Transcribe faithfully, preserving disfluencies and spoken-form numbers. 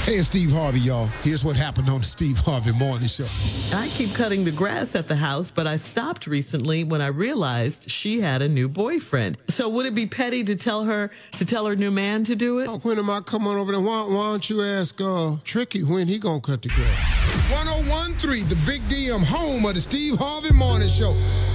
Hey, it's Steve Harvey, y'all. Here's what happened on the Steve Harvey Morning Show. I keep cutting the grass at the house, but I stopped recently when I realized she had a new boyfriend. So would it be petty to tell her to tell her new man to do it? Oh, when am I coming over there? Why, why don't you ask uh, Tricky when he gonna cut the grass? one oh one point three, the Big D M, home of the Steve Harvey Morning Show.